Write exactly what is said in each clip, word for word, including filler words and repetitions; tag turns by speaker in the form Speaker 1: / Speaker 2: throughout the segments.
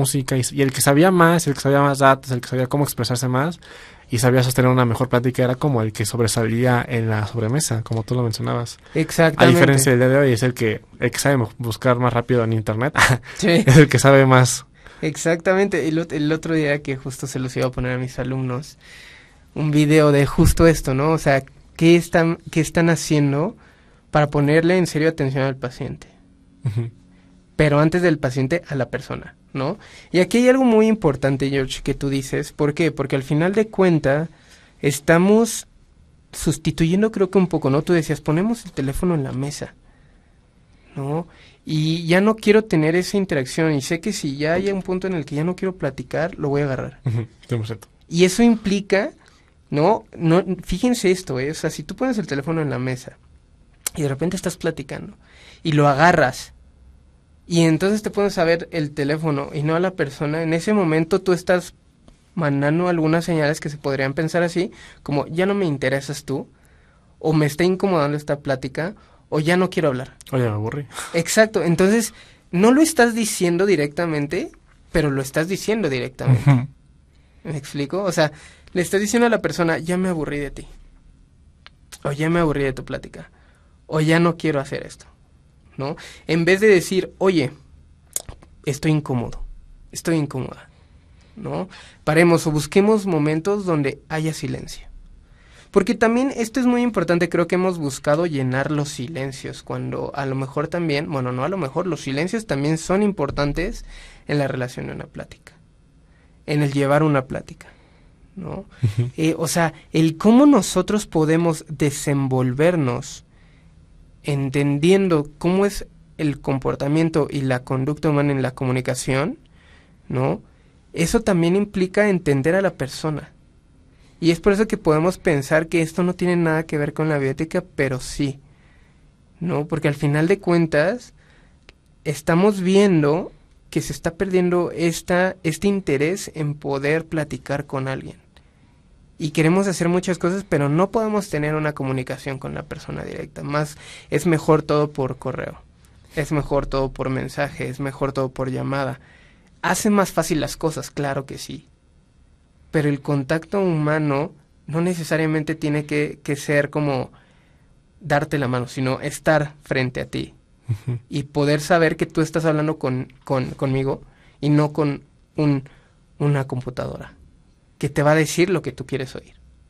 Speaker 1: música, y, y el que sabía más, el que sabía más datos, el que sabía cómo expresarse más y sabía sostener una mejor plática era como el que sobresalía en la sobremesa, como tú lo mencionabas.
Speaker 2: Exactamente.
Speaker 1: A diferencia del día de hoy, es el que, el que sabe buscar más rápido en internet,
Speaker 2: Sí.
Speaker 1: es el que sabe más.
Speaker 2: Exactamente, el, el otro día que justo se los iba a poner a mis alumnos, un video de justo esto, ¿no? O sea, ¿qué están, qué están haciendo para ponerle en serio atención al paciente?
Speaker 1: Uh-huh.
Speaker 2: Pero antes del paciente, a la persona, ¿no? Y aquí hay algo muy importante, George, que tú dices. ¿Por qué? Porque al final de cuentas estamos sustituyendo, creo que un poco, ¿no? Tú decías, ponemos el teléfono en la mesa, ¿no? Y ya no quiero tener esa interacción, y sé que si ya hay un punto en el que ya no quiero platicar, lo voy a agarrar.
Speaker 1: Uh-huh. cien por ciento.
Speaker 2: Y eso implica, ¿no? no fíjense esto, ¿eh? O sea, si tú pones el teléfono en la mesa y de repente estás platicando y lo agarras y entonces te pones a ver el teléfono y no a la persona, en ese momento tú estás mandando algunas señales que se podrían pensar así, como ya no me interesas tú, o me está incomodando esta plática, o ya no quiero hablar.
Speaker 1: Oye, me aburrí.
Speaker 2: Exacto, entonces no lo estás diciendo directamente, pero lo estás diciendo directamente.
Speaker 1: Uh-huh.
Speaker 2: ¿Me explico? O sea, le estás diciendo a la persona, ya me aburrí de ti, o ya me aburrí de tu plática, o ya no quiero hacer esto, ¿no? En vez de decir, oye, estoy incómodo, estoy incómoda, ¿no? Paremos o busquemos momentos donde haya silencio. Porque también esto es muy importante, creo que hemos buscado llenar los silencios, cuando a lo mejor también, bueno, no a lo mejor, los silencios también son importantes en la relación de una plática, en el llevar una plática, ¿no? Uh-huh. Eh, o sea, el cómo nosotros podemos desenvolvernos entendiendo cómo es el comportamiento y la conducta humana en la comunicación, ¿no? Eso también implica entender a la persona. Y es por eso que podemos pensar que esto no tiene nada que ver con la bioética, pero sí, ¿no? Porque al final de cuentas estamos viendo que se está perdiendo esta, este interés en poder platicar con alguien. Y queremos hacer muchas cosas, pero no podemos tener una comunicación con la persona directa. Más es mejor todo por correo, es mejor todo por mensaje, es mejor todo por llamada. Hace más fácil las cosas, claro que sí. Pero el contacto humano no necesariamente tiene que, que ser como darte la mano, sino estar frente a ti. Uh-huh. Y poder saber que tú estás hablando con, con, conmigo y no con un, una computadora que te va a decir lo que tú quieres oír,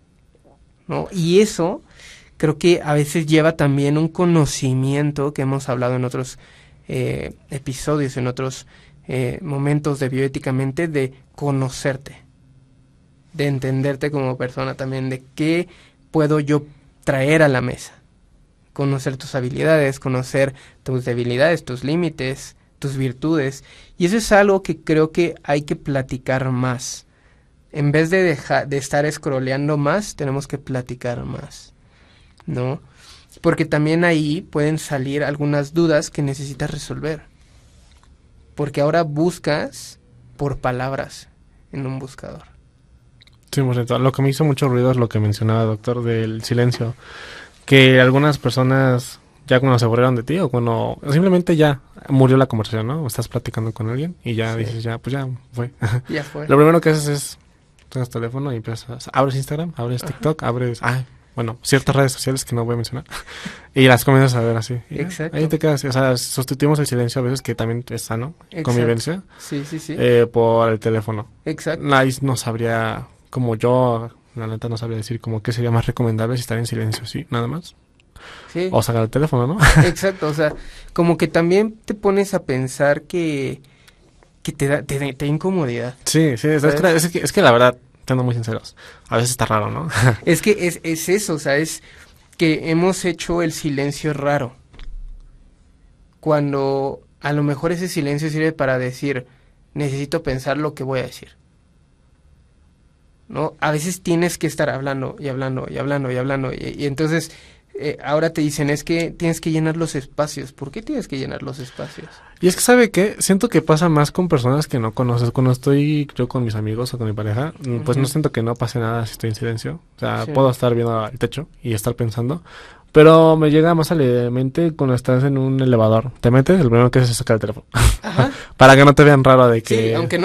Speaker 2: ¿no? Y eso creo que a veces lleva también un conocimiento que hemos hablado en otros eh, episodios, en otros eh, momentos de bioéticamente, de conocerte, de entenderte como persona también, de qué puedo yo traer a la mesa, conocer tus habilidades, conocer tus debilidades, tus límites, tus virtudes, y eso es algo que creo que hay que platicar más. En vez de dejar de estar scrolleando más, tenemos que platicar más, ¿no? Porque también ahí pueden salir algunas dudas que necesitas resolver, porque ahora buscas por palabras en un buscador.
Speaker 1: Sí, lo que me hizo mucho ruido es lo que mencionaba, doctor, del silencio. Que algunas personas ya cuando se aburrieron de ti o cuando simplemente ya murió la conversación, ¿no? Estás platicando con alguien y ya sí. dices, ya, pues ya fue.
Speaker 2: Ya fue.
Speaker 1: Lo primero que haces es, tomas tu teléfono y empiezas, abres Instagram, abres TikTok, Ajá. abres, ah, bueno, ciertas redes sociales que no voy a mencionar. Y las comienzas a ver así.
Speaker 2: Exacto.
Speaker 1: Ahí te quedas, o sea, sustituimos el silencio a veces, que también es sano, Exacto. convivencia.
Speaker 2: Sí, sí, sí.
Speaker 1: Eh, por el teléfono.
Speaker 2: Exacto.
Speaker 1: Ahí no sabría... Como yo, la neta, no sabría decir como qué sería más recomendable si estar en silencio, sí, nada más.
Speaker 2: Sí.
Speaker 1: O sacar el teléfono, ¿no?
Speaker 2: Exacto, o sea, como que también te pones a pensar que, que te da, te, te da incomodidad.
Speaker 1: Sí, sí, es, es, que, es, que, es que la verdad, siendo muy sinceros, a veces está raro, ¿no?
Speaker 2: Es que es, es eso, o sea, es que hemos hecho el silencio raro. Cuando a lo mejor ese silencio sirve para decir, necesito pensar lo que voy a decir, ¿no? A veces tienes que estar hablando y hablando y hablando y hablando y, y entonces eh, ahora te dicen es que tienes que llenar los espacios. ¿Por qué tienes que llenar los espacios?
Speaker 1: Y es que, ¿sabe qué? Siento que pasa más con personas que no conoces. Cuando estoy yo con mis amigos o con mi pareja, uh-huh. pues no siento que no pase nada si estoy en silencio. O sea, sí. puedo estar viendo el techo y estar pensando, pero me llega más a la mente cuando estás en un elevador. Te metes, el primero que haces es sacar el teléfono. Ajá. Para que no te vean raro de que...
Speaker 2: Sí, aunque no